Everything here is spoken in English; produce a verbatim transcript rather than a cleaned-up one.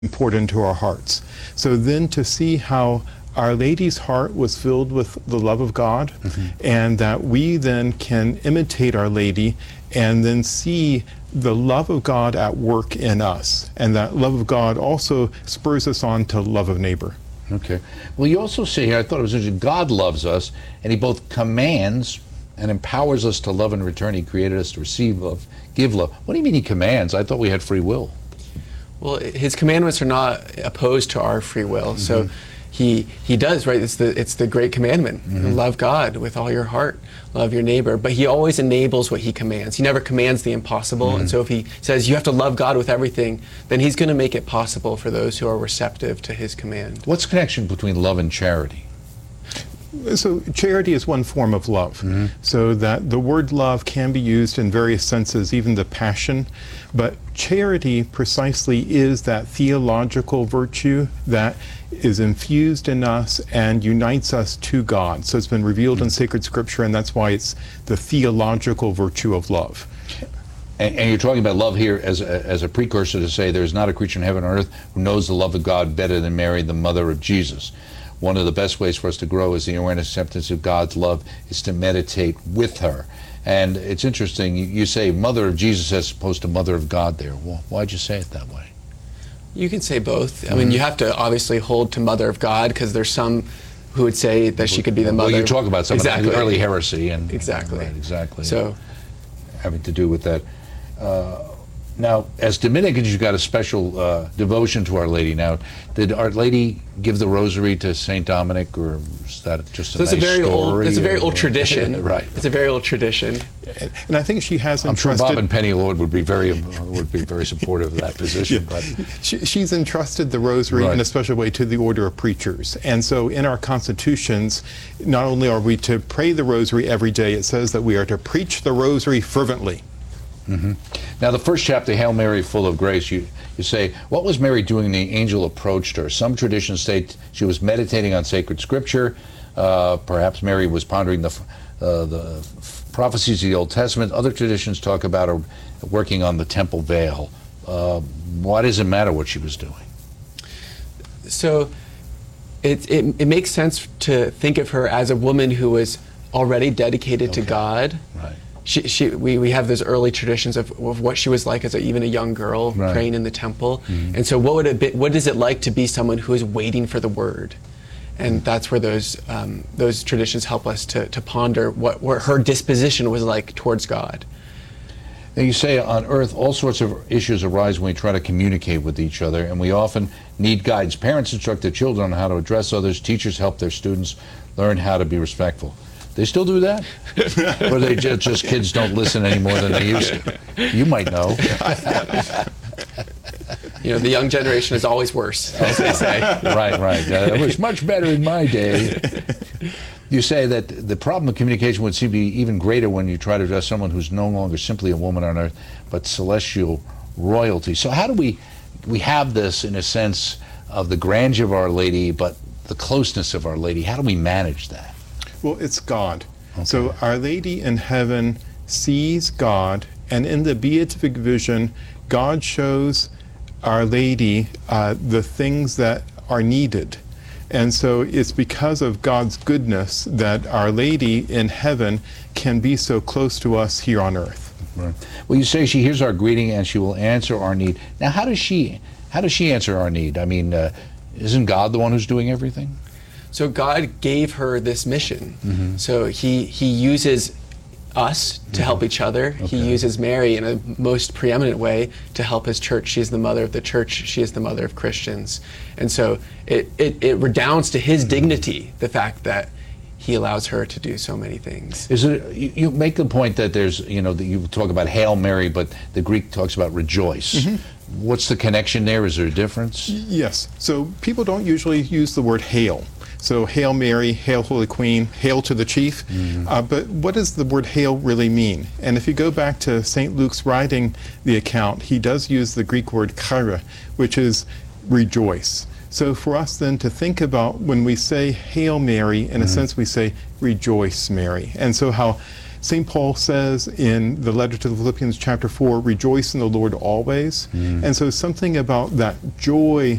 poured into our hearts. So then to see how Our Lady's heart was filled with the love of God, mm-hmm. and that we then can imitate Our Lady and then see the love of God at work in us. And that love of God also spurs us on to love of neighbor. Okay. Well, you also say here, I thought it was interesting, God loves us, and he both commands and empowers us to love in return. He created us to receive love, give love. What do you mean he commands? I thought we had free will. Well, his commandments are not opposed to our free will. Mm-hmm. So he he does, right? It's the it's the great commandment. Mm-hmm. Love God with all your heart, love your neighbor. But he always enables what he commands. He never commands the impossible. Mm-hmm. And so if he says you have to love God with everything, then he's going to make it possible for those who are receptive to his command. What's the connection between love and charity? So charity is one form of love. Mm-hmm. So that the word love can be used in various senses, even the passion. But charity precisely is that theological virtue that is infused in us and unites us to God. So it's been revealed mm-hmm. in sacred scripture, and that's why it's the theological virtue of love. And, and you're talking about love here as a, as a precursor to say there's not a creature in heaven or earth who knows the love of God better than Mary, the mother of Jesus. One of the best ways for us to grow is the awareness and acceptance of God's love is to meditate with her. And it's interesting, you, you say mother of Jesus as opposed to mother of God there. Well, why'd you say it that way? You can say both. Mm-hmm. I mean, you have to obviously hold to mother of God, because there's some who would say that she could be the mother. Well, you talk about some exactly. of the early heresy. and Exactly. Right, exactly. So, having to do with that. Uh, Now, as Dominicans, you've got a special uh, devotion to Our Lady. Now, did Our Lady give the rosary to Saint Dominic, or is that just a so nice it's a very story? Old, it's a very or, old tradition. Right. It's a very old tradition. And I think she has I'm entrusted... sure Bob and Penny Lord would be very would be very supportive of that position. Yeah. But she, she's entrusted the rosary right. in a special way to the order of preachers. And so in our constitutions, not only are we to pray the rosary every day, it says that we are to preach the rosary fervently. Mm-hmm. Now, the first chapter, Hail Mary, full of grace, you, you say, what was Mary doing when the angel approached her? Some traditions state she was meditating on sacred scripture. Uh, perhaps Mary was pondering the, uh, the prophecies of the Old Testament. Other traditions talk about her working on the temple veil. Uh, why does it matter what she was doing? So it, it, it makes sense to think of her as a woman who was already dedicated okay. to God. Right. She, she, we, we have those early traditions of, of what she was like as a, even a young girl right. praying in the temple. Mm-hmm. And so what would it be, what is it like to be someone who is waiting for the word? And that's where those um, those traditions help us to, to ponder what, what her disposition was like towards God. Now, you say on earth all sorts of issues arise when we try to communicate with each other, and we often need guidance. Parents instruct their children on how to address others. Teachers help their students learn how to be respectful. They still do that? Or they just, just kids don't listen any more than they used to? You might know. You know, the young generation is always worse, as they say. Right, right. Uh, it was much better in my day. You say that the problem of communication would seem to be even greater when you try to address someone who's no longer simply a woman on earth, but celestial royalty. So how do we, we have this, in a sense, of the grandeur of Our Lady, but the closeness of Our Lady? How do we manage that? Well, it's God. Okay. So Our Lady in heaven sees God, and in the beatific vision, God shows Our Lady uh, the things that are needed. And so it's because of God's goodness that Our Lady in heaven can be so close to us here on earth. Right. Well, you say she hears our greeting and she will answer our need. Now, how does she, how does she answer our need? I mean, uh, isn't God the one who's doing everything? So God gave her this mission. Mm-hmm. So he, he uses us to mm-hmm. help each other. Okay. He uses Mary in a most preeminent way to help his church. She is the mother of the church. She is the mother of Christians. And so it, it, it redounds to his mm-hmm. dignity, the fact that he allows her to do so many things. Is it, you, you make the point that there's, you know, that you talk about Hail Mary, but the Greek talks about rejoice. Mm-hmm. What's the connection there? Is there a difference? Yes. So people don't usually use the word hail. So Hail Mary, Hail Holy Queen, Hail to the Chief. Mm-hmm. uh, but what does the word hail really mean? And if you go back to Saint Luke's writing the account, he does use the Greek word chaira, which is rejoice. So for us then to think about when we say Hail Mary, in mm-hmm. a sense we say rejoice Mary. And so how Saint Paul says in the letter to the Philippians chapter four, rejoice in the Lord always. And so something about that joy